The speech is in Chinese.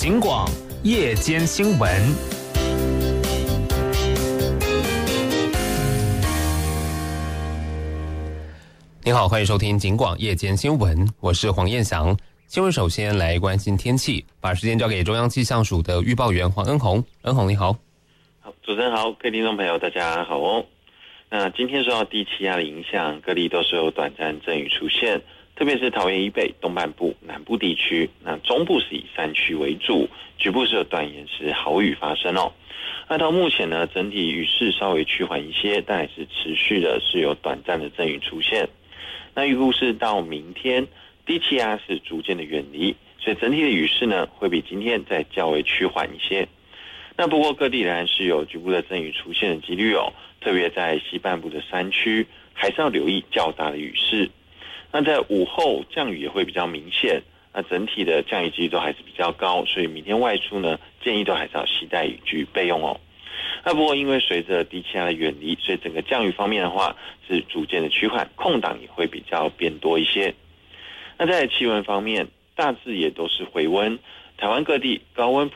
警广夜间新闻。你好，欢迎收听警广夜间新闻，我是黄彦翔。新闻首先来关心天气，把时间交给中央气象署的预报员黄恩宏。恩宏你好。 好，主持人好，各位听众朋友大家好哦。那今天受到低气压的影响，各地都是有短暂阵雨出现，特别是桃园以北、东半部、南部地区，那中部是以山区为主，局部是有短延时豪雨发生哦。那到目前呢，整体雨势稍微趋缓一些，但还是持续的是有短暂的阵雨出现。那预估是到明天，低气压是逐渐的远离，所以整体的雨势呢会比今天再较为趋缓一些。那不过各地仍然是有局部的阵雨出现的几率哦，特别在西半部的山区，还是要留意较大的雨势。那在午后降雨也会比较明显，那整体的降雨几率都还是比较高，所以明天外出呢，建议都还是要携带雨具备用哦。那不过因为随着低气压的远离，所以整个降雨方面的话是逐渐的趋缓，空档也会比较变多一些。那在气温方面，大致也都是回温，台湾各地高温